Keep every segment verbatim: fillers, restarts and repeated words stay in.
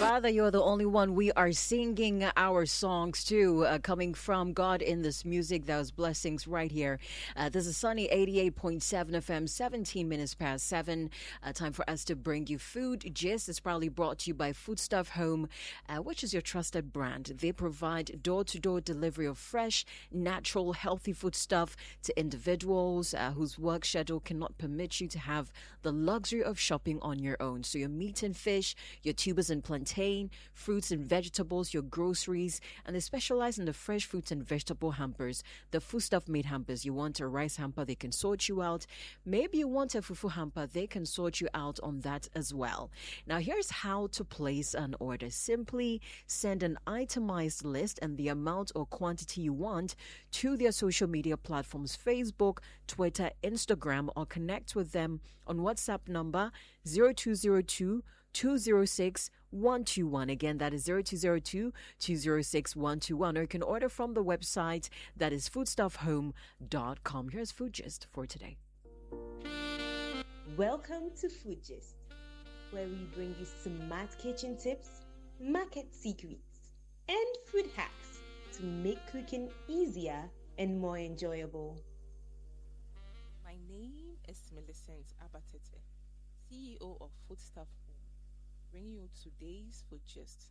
rather you're the only one. We are singing our songs too, uh, coming from God in this music. Those blessings right here. Uh, this is Sunny eighty-eight point seven F M, seventeen minutes past seven. Uh, time for us to bring you Food Gist. It's proudly brought to you by Foodstuff Home, uh, which is your trusted brand. They provide door-to-door delivery of fresh, natural, healthy foodstuff to individuals uh, whose work schedule cannot permit you to have the luxury of shopping on your own. So your meat and fish, your tubers and plantain, fruits and vegetables, your groceries, and they specialize in the fresh fruits and vegetable hampers, the foodstuff made hampers. You want a rice hamper, they can sort you out. Maybe you want a fufu hamper, they can sort you out on that as well. Now here's how to place an order. Simply send an itemized list and the amount or quantity you want to their social media platforms, Facebook, Twitter, Instagram, or connect with them on WhatsApp number zero two zero two, two zero six, one two one. Again, that is zero two zero two, two zero six, one two one. Or you can order from the website that is foodstuff home dot com. Here's Food Gist for today. Welcome to Food Gist, where we bring you smart kitchen tips, market secrets, and food hacks to make cooking easier and more enjoyable. My name is Millicent Abatete, C E O of Foodstuff Home, bringing you today's Food Gist.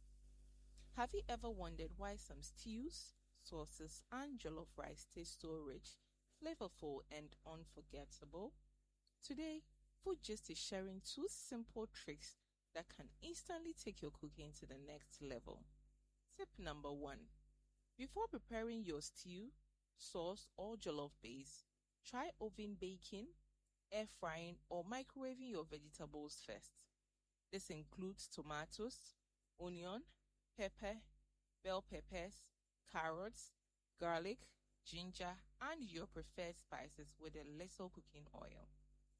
Have you ever wondered why some stews, sauces, and jollof rice taste so rich, flavorful, and unforgettable? Today, Food Gist is sharing two simple tricks that can instantly take your cooking to the next level. Tip number one. Before preparing your stew, sauce, or jollof base, try oven baking, air frying, or microwaving your vegetables first. This includes tomatoes, onion, pepper, bell peppers, carrots, garlic, ginger, and your preferred spices with a little cooking oil.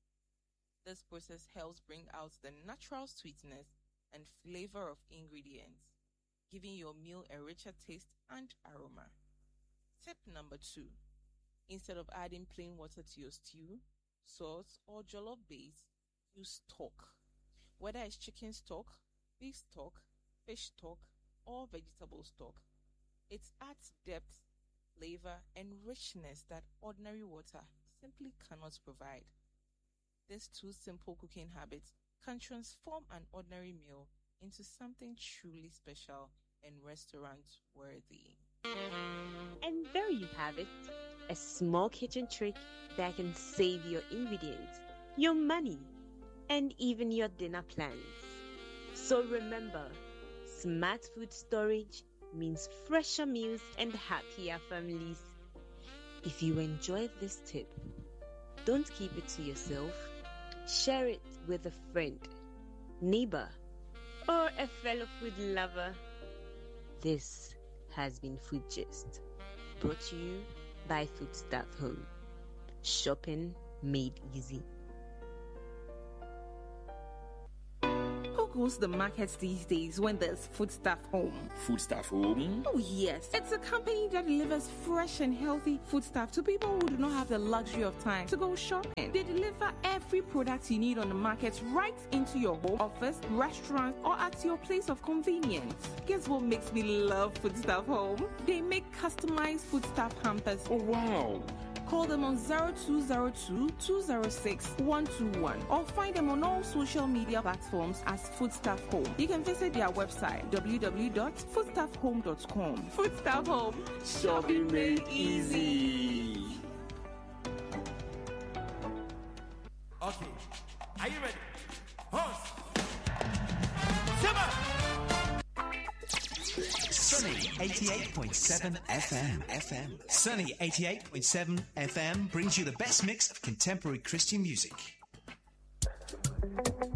This process helps bring out the natural sweetness and flavor of ingredients, giving your meal a richer taste and aroma. Tip number two. Instead of adding plain water to your stew, sauce, or jollof base, use stock. Whether it's chicken stock, beef stock, fish stock, or vegetable stock, it adds depth, flavor, and richness that ordinary water simply cannot provide. These two simple cooking habits can transform an ordinary meal into something truly special and restaurant-worthy. And there you have it, a small kitchen trick that can save your ingredients, your money, and even your dinner plans. So remember, smart food storage means fresher meals and happier families. If you enjoyed this tip, don't keep it to yourself. Share it with a friend, neighbor, or a fellow food lover. This has been Food Gist, brought to you by Foodstuff Home. Shopping made easy. Who goes to the markets these days when there's Foodstuff Home? Foodstuff Home? Oh yes, it's a company that delivers fresh and healthy foodstuff to people who do not have the luxury of time to go shopping. They deliver every product you need on the market right into your home, office, restaurant, or at your place of convenience. Guess what makes me love Foodstuff Home? They make customized foodstuff hampers. Oh wow! Call them on zero two zero two, two zero six, one two one or find them on all social media platforms as Foodstuff Home. You can visit their website w w w dot foodstuff home dot com. Foodstuff Home, Shopping made easy. Okay, are you ready? Horse! Simmer! Sunny eighty-eight point seven F M. F M. Sunny eighty-eight point seven F M brings you the best mix of contemporary Christian music.